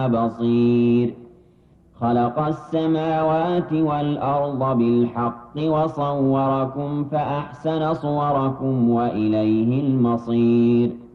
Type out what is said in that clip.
بصير خلق السماوات والأرض بالحق وصوركم فأحسن صوركم وإليه المصير